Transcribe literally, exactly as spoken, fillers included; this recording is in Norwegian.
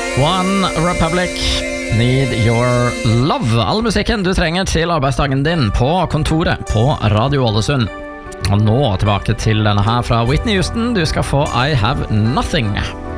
One Republic, Need Your Love. All musikken du trenger til arbeidsdagen din på kontoret på Radio Ålesund. Og nå tilbake til denne her fra Whitney Houston. Du skal få I Have Nothing.